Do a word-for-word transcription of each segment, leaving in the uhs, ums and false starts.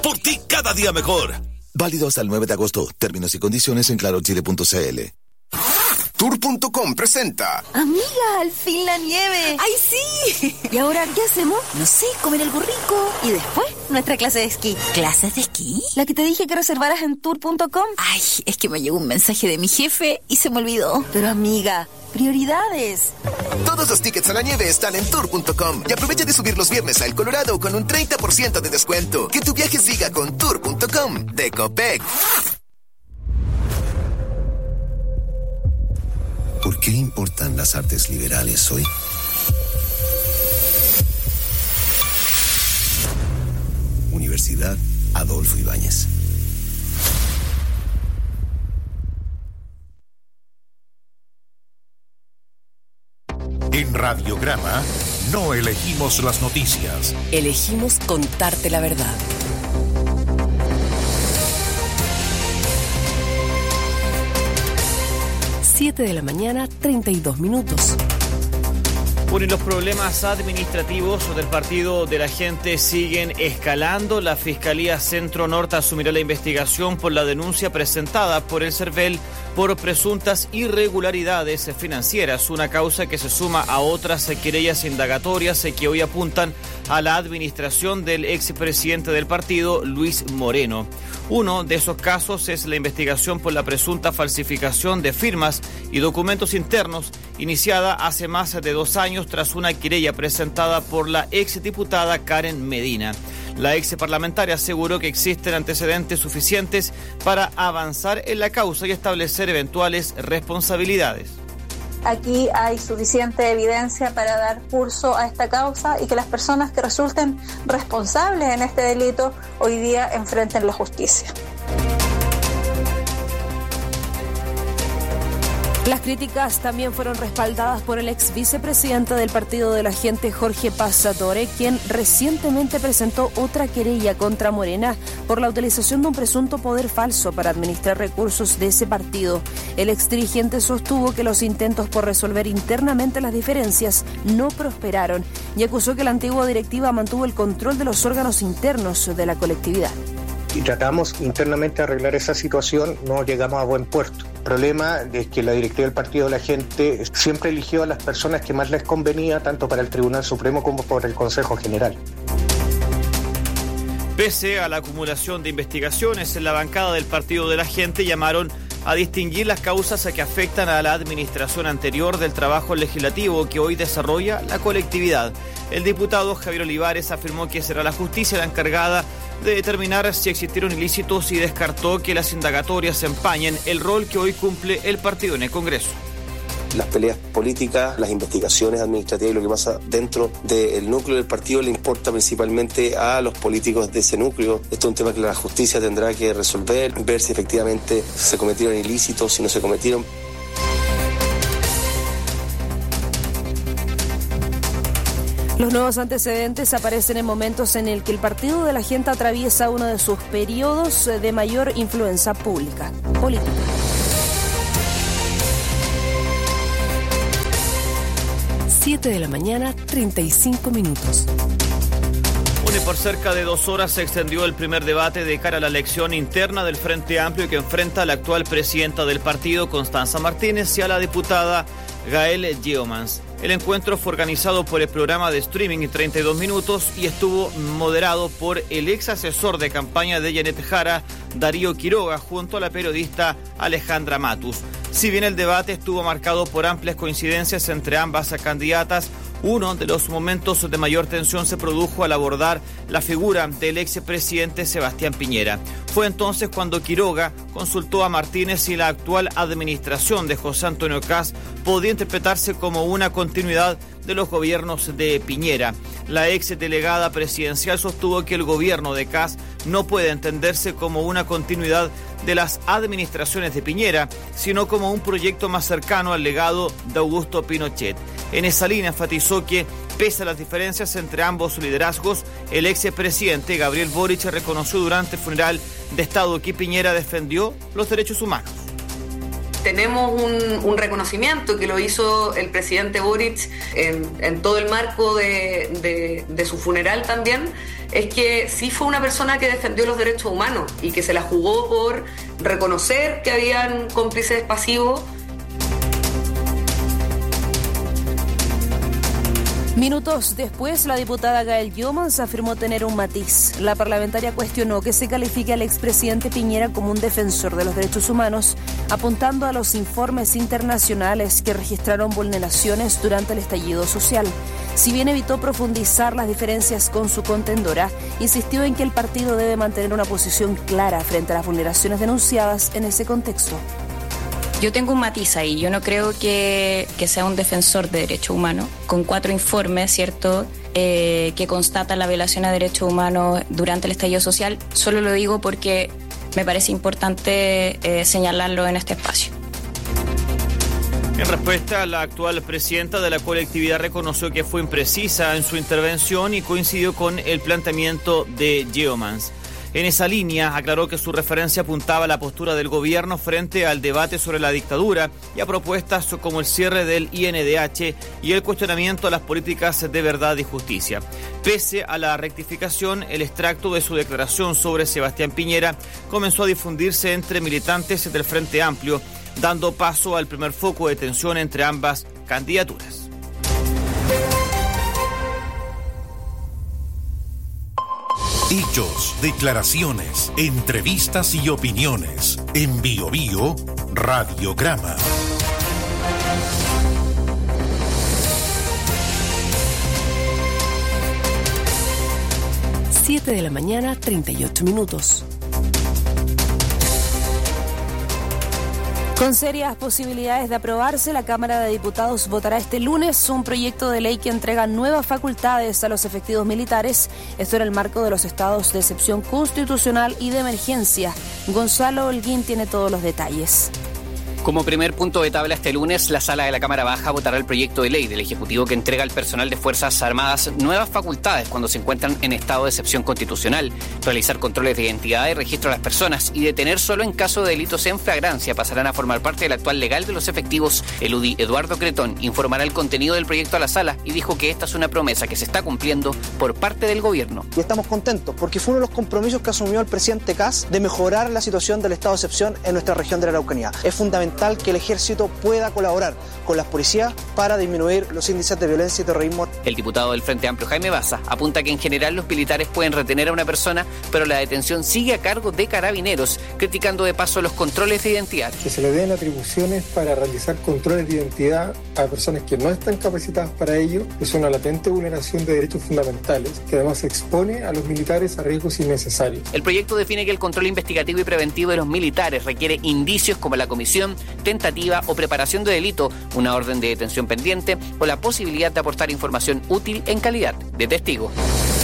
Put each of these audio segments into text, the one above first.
Por ti cada día mejor. Válido hasta el nueve de agosto. Términos y condiciones en claro chile punto c l. Tour punto com presenta. Amiga, al fin la nieve. ¡Ay, sí! ¿Y ahora qué hacemos? No sé, comer algo rico. Y después, nuestra clase de esquí. ¿Clases de esquí? La que te dije que reservaras en tour punto com. Ay, es que me llegó un mensaje de mi jefe y se me olvidó. Pero amiga, prioridades. Todos los tickets a la nieve están en tour punto com. Y aprovecha de subir los viernes a El Colorado con un treinta por ciento de descuento. Que tu viaje siga con tour punto com de Copec. ¿Por qué importan las artes liberales hoy? Universidad Adolfo Ibáñez. En Radiograma no elegimos las noticias. Elegimos contarte la verdad. siete de la mañana, treinta y dos minutos. Bueno, y los problemas administrativos del Partido de la Gente siguen escalando. La Fiscalía Centro Norte asumirá la investigación por la denuncia presentada por el CERVEL por presuntas irregularidades financieras, una causa que se suma a otras querellas indagatorias que hoy apuntan a la administración del expresidente del partido, Luis Moreno. Uno de esos casos es la investigación por la presunta falsificación de firmas y documentos internos, iniciada hace más de dos años tras una querella presentada por la exdiputada Karen Medina. La ex parlamentaria aseguró que existen antecedentes suficientes para avanzar en la causa y establecer eventuales responsabilidades. Aquí hay suficiente evidencia para dar curso a esta causa y que las personas que resulten responsables en este delito hoy día enfrenten la justicia. Las críticas también fueron respaldadas por el ex vicepresidente del Partido de la Gente, Jorge Paz-Satorre, quien recientemente presentó otra querella contra Morena por la utilización de un presunto poder falso para administrar recursos de ese partido. El ex dirigente sostuvo que los intentos por resolver internamente las diferencias no prosperaron y acusó que la antigua directiva mantuvo el control de los órganos internos de la colectividad. Y tratamos internamente de arreglar esa situación, no llegamos a buen puerto. El problema es que la directiva del Partido de la Gente siempre eligió a las personas que más les convenía, tanto para el Tribunal Supremo como por el Consejo General. Pese a la acumulación de investigaciones, en la bancada del Partido de la Gente llamaron a distinguir las causas que afectan a la administración anterior del trabajo legislativo que hoy desarrolla la colectividad. El diputado Javier Olivares afirmó que será la justicia la encargada de determinar si existieron ilícitos y descartó que las indagatorias empañen el rol que hoy cumple el partido en el Congreso. Las peleas políticas, las investigaciones administrativas y lo que pasa dentro del núcleo del partido le importa principalmente a los políticos de ese núcleo. Esto es un tema que la justicia tendrá que resolver, ver si efectivamente se cometieron ilícitos, si no se cometieron. Los nuevos antecedentes aparecen en momentos en el que el Partido de la Gente atraviesa uno de sus periodos de mayor influencia pública, política. siete de la mañana, treinta y cinco minutos. Bueno, y por cerca de dos horas se extendió el primer debate de cara a la elección interna del Frente Amplio que enfrenta a la actual presidenta del partido, Constanza Martínez, y a la diputada Gael Yeomans. El encuentro fue organizado por el programa de streaming treinta y dos minutos y estuvo moderado por el ex asesor de campaña de Yanet Jara, Darío Quiroga, junto a la periodista Alejandra Matus. Si bien el debate estuvo marcado por amplias coincidencias entre ambas candidatas, uno de los momentos de mayor tensión se produjo al abordar la figura del expresidente Sebastián Piñera. Fue entonces cuando Quiroga consultó a Martínez si la actual administración de José Antonio Kast podía interpretarse como una continuidad de los gobiernos de Piñera. La ex delegada presidencial sostuvo que el gobierno de Kast no puede entenderse como una continuidad de las administraciones de Piñera, sino como un proyecto más cercano al legado de Augusto Pinochet. En esa línea enfatizó que, pese a las diferencias entre ambos liderazgos, el expresidente Gabriel Boric reconoció durante el funeral de Estado que Piñera defendió los derechos humanos. Tenemos un, un reconocimiento que lo hizo el presidente Boric en, en todo el marco de, de, de su funeral también, es que sí fue una persona que defendió los derechos humanos y que se la jugó por reconocer que habían cómplices pasivos. Minutos después, la diputada Gael Youmans afirmó tener un matiz. La parlamentaria cuestionó que se califique al expresidente Piñera como un defensor de los derechos humanos, apuntando a los informes internacionales que registraron vulneraciones durante el estallido social. Si bien evitó profundizar las diferencias con su contendora, insistió en que el partido debe mantener una posición clara frente a las vulneraciones denunciadas en ese contexto. Yo tengo un matiz ahí, yo no creo que, que sea un defensor de derechos humanos, con cuatro informes, ¿cierto?, eh, que constatan la violación a derechos humanos durante el estallido social. Solo lo digo porque me parece importante eh, señalarlo en este espacio. En respuesta, la actual presidenta de la colectividad reconoció que fue imprecisa en su intervención y coincidió con el planteamiento de Youmans. En esa línea, aclaró que su referencia apuntaba a la postura del gobierno frente al debate sobre la dictadura y a propuestas como el cierre del I N D H y el cuestionamiento a las políticas de verdad y justicia. Pese a la rectificación, el extracto de su declaración sobre Sebastián Piñera comenzó a difundirse entre militantes del Frente Amplio, dando paso al primer foco de tensión entre ambas candidaturas. Hechos, declaraciones, entrevistas y opiniones. En Bio Bio, Radiograma. siete de la mañana, treinta y ocho minutos. Con serias posibilidades de aprobarse, la Cámara de Diputados votará este lunes un proyecto de ley que entrega nuevas facultades a los efectivos militares. Esto en el marco de los estados de excepción constitucional y de emergencia. Gonzalo Holguín tiene todos los detalles. Como primer punto de tabla este lunes, la Sala de la Cámara Baja votará el proyecto de ley del Ejecutivo que entrega al personal de Fuerzas Armadas nuevas facultades cuando se encuentran en estado de excepción constitucional, realizar controles de identidad y registro a las personas y detener solo en caso de delitos en flagrancia. Pasarán a formar parte del actual legal de los efectivos. El U D I Eduardo Cretón informará el contenido del proyecto a la Sala y dijo que esta es una promesa que se está cumpliendo por parte del gobierno. Y estamos contentos porque fue uno de los compromisos que asumió el presidente Kast de mejorar la situación del estado de excepción en nuestra región de la Araucanía. Es fundamental que el ejército pueda colaborar con las policías para disminuir los índices de violencia y terrorismo. El diputado del Frente Amplio, Jaime Baza, apunta que en general los militares pueden retener a una persona, pero la detención sigue a cargo de carabineros, criticando de paso los controles de identidad. Que se le den atribuciones para realizar controles de identidad a personas que no están capacitadas para ello es una latente vulneración de derechos fundamentales, que además expone a los militares a riesgos innecesarios. El proyecto define que el control investigativo y preventivo de los militares requiere indicios como la comisión, tentativa o preparación de delito, una orden de detención pendiente o la posibilidad de aportar información útil en calidad de testigo.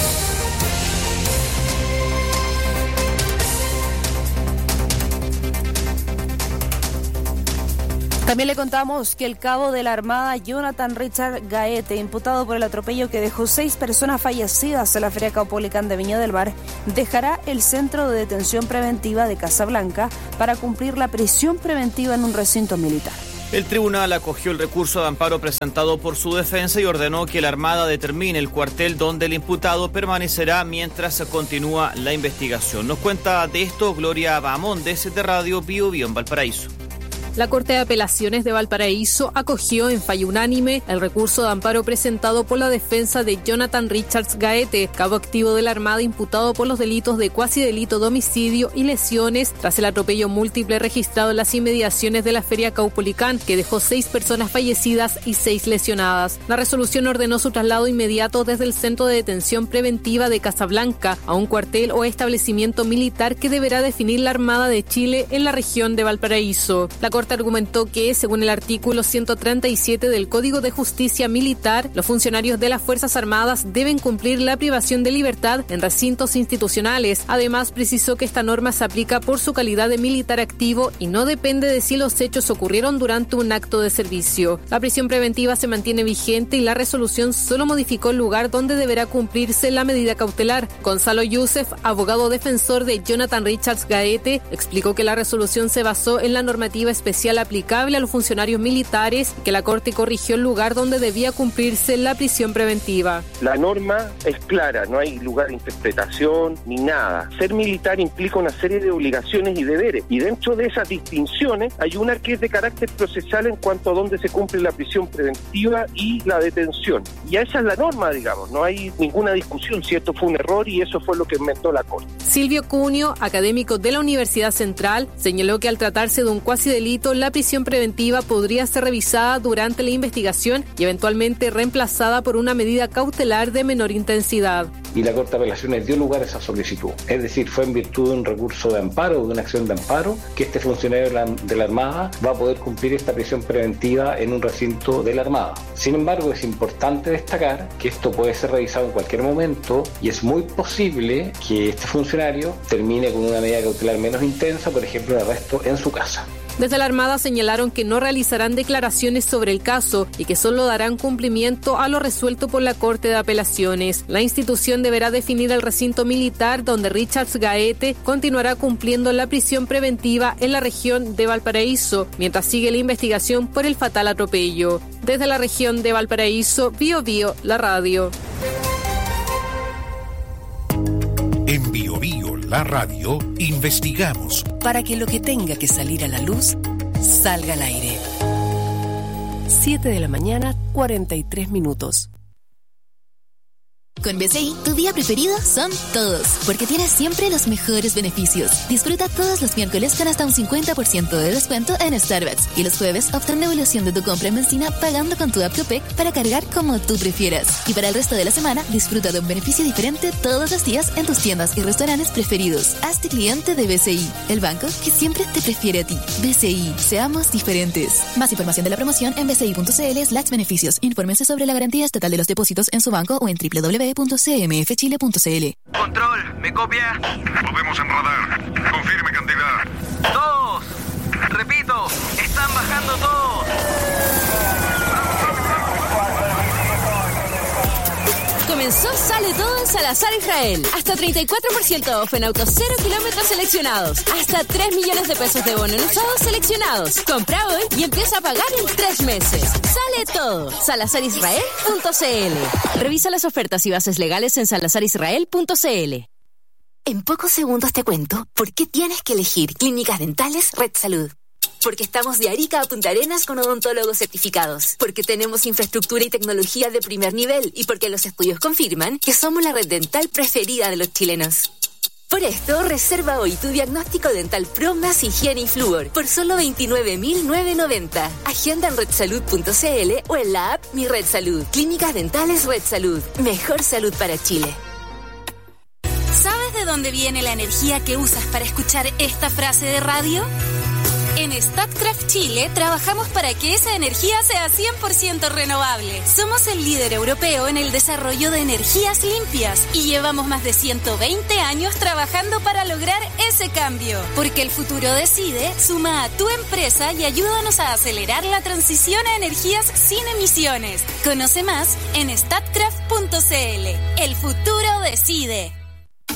También le contamos que el cabo de la Armada Jonathan Richard Gaete, imputado por el atropello que dejó seis personas fallecidas en la Feria Caupolicán de Viña del Mar, dejará el centro de detención preventiva de Casablanca para cumplir la prisión preventiva en un recinto militar. El tribunal acogió el recurso de amparo presentado por su defensa y ordenó que la Armada determine el cuartel donde el imputado permanecerá mientras continúa la investigación. Nos cuenta de esto Gloria Bahamondes de Radio Bio Bio en Valparaíso. La Corte de Apelaciones de Valparaíso acogió en fallo unánime el recurso de amparo presentado por la defensa de Jonathan Richards Gaete, cabo activo de la Armada imputado por los delitos de cuasi delito de homicidio y lesiones tras el atropello múltiple registrado en las inmediaciones de la Feria Caupolicán, que dejó seis personas fallecidas y seis lesionadas. La resolución ordenó su traslado inmediato desde el Centro de Detención Preventiva de Casablanca a un cuartel o establecimiento militar que deberá definir la Armada de Chile en la región de Valparaíso. La Corte argumentó que, según el artículo ciento treinta y siete del Código de Justicia Militar, los funcionarios de las Fuerzas Armadas deben cumplir la privación de libertad en recintos institucionales. Además, precisó que esta norma se aplica por su calidad de militar activo y no depende de si los hechos ocurrieron durante un acto de servicio. La prisión preventiva se mantiene vigente y la resolución solo modificó el lugar donde deberá cumplirse la medida cautelar. Gonzalo Youssef, abogado defensor de Jonathan Richards Gaete, explicó que la resolución se basó en la normativa especial especial aplicable a los funcionarios militares y que la Corte corrigió el lugar donde debía cumplirse la prisión preventiva. La norma es clara, no hay lugar de interpretación ni nada. Ser militar implica una serie de obligaciones y deberes, y dentro de esas distinciones hay una que es de carácter procesal en cuanto a dónde se cumple la prisión preventiva y la detención. Y esa es la norma, digamos, no hay ninguna discusión si esto fue un error y eso fue lo que inventó la Corte. Silvio Cunio, académico de la Universidad Central, señaló que al tratarse de un cuasi delito, la prisión preventiva podría ser revisada durante la investigación y eventualmente reemplazada por una medida cautelar de menor intensidad. Y la Corte de Apelaciones dio lugar a esa solicitud. Es decir, fue en virtud de un recurso de amparo, de una acción de amparo, que este funcionario de la, de la Armada va a poder cumplir esta prisión preventiva en un recinto de la Armada. Sin embargo, es importante destacar que esto puede ser revisado en cualquier momento y es muy posible que este funcionario termine con una medida cautelar menos intensa, por ejemplo, el arresto en su casa. Desde la Armada señalaron que no realizarán declaraciones sobre el caso y que solo darán cumplimiento a lo resuelto por la Corte de Apelaciones. La institución deberá definir el recinto militar donde Richards Gaete continuará cumpliendo la prisión preventiva en la región de Valparaíso, mientras sigue la investigación por el fatal atropello. Desde la región de Valparaíso, Bio Bio, la radio. En Bio Bio, la radio, investigamos para que lo que tenga que salir a la luz salga al aire. siete de la mañana, cuarenta y tres minutos. Con B C I, tu día preferido son todos, porque tienes siempre los mejores beneficios. Disfruta todos los miércoles con hasta un cincuenta por ciento de descuento en Starbucks y los jueves obtén devolución de tu compra en benzina pagando con tu app Copec para cargar como tú prefieras. Y para el resto de la semana, disfruta de un beneficio diferente todos los días en tus tiendas y restaurantes preferidos. Hazte cliente de B C I, el banco que siempre te prefiere a ti. B C I, seamos diferentes. Más información de la promoción en bci.cl slash beneficios. Infórmense sobre la garantía estatal de los depósitos en su banco o en doble u doble u doble u punto c m f chile punto c l. Control, ¿me copia? Podemos en radar. Confirme cantidad. Todos. Repito, están bajando todos. Comenzó Sale Todo en Salazar Israel. Hasta treinta y cuatro por ciento off en autos cero kilómetros seleccionados. Hasta tres millones de pesos de bono en usados seleccionados. Compra hoy y empieza a pagar en tres meses. Sale Todo. salazar israel punto c l. Revisa las ofertas y bases legales en salazar israel punto c l. En pocos segundos te cuento por qué tienes que elegir Clínicas Dentales Red Salud. Porque estamos de Arica a Punta Arenas con odontólogos certificados. Porque tenemos infraestructura y tecnología de primer nivel. Y porque los estudios confirman que somos la red dental preferida de los chilenos. Por esto, reserva hoy tu diagnóstico dental Pro más higiene y flúor por solo veintinueve mil novecientos noventa. Agenda en red salud punto c l o en la app Mi Red Salud. Clínicas Dentales Red Salud. Mejor salud para Chile. ¿Sabes de dónde viene la energía que usas para escuchar esta frase de radio? En Statkraft Chile trabajamos para que esa energía sea cien por ciento renovable. Somos el líder europeo en el desarrollo de energías limpias y llevamos más de ciento veinte años trabajando para lograr ese cambio. Porque el futuro decide, suma a tu empresa y ayúdanos a acelerar la transición a energías sin emisiones. Conoce más en statkraft punto c l. El futuro decide.